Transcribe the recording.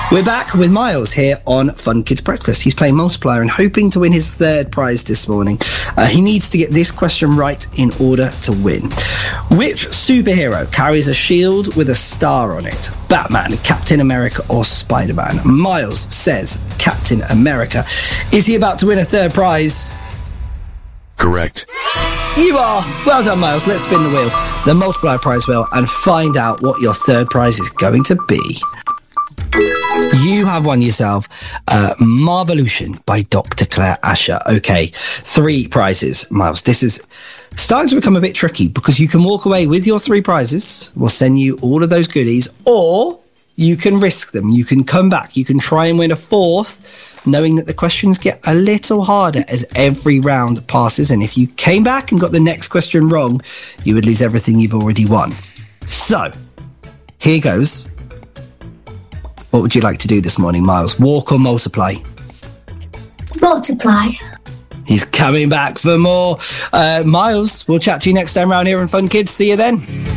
We're back with Miles here on Fun Kids Breakfast. He's playing multiplier and hoping to win his third prize this morning. He needs to get this question right in order to win. Which superhero carries a shield with a star on it? Batman, Captain America, or Spider-Man? Miles says Captain America. Is he about to win a third prize? Correct. You are. Well done, Miles. Let's spin the wheel, the multiplier prize wheel, and find out what your third prize is going to be. You have won yourself Marvolution by Dr. Claire Asher. Okay, 3 prizes, Miles. This is starting to become a bit tricky because you can walk away with your 3 prizes. We'll send you all of those goodies, or you can risk them. You can come back. You can try and win a 4th, knowing that the questions get a little harder as every round passes. And if you came back and got the next question wrong, you would lose everything you've already won. So, here goes. What would you like to do this morning, Miles? Walk or multiply? Multiply. He's coming back for more. Miles, we'll chat to you next time around here on Fun Kids. See you then.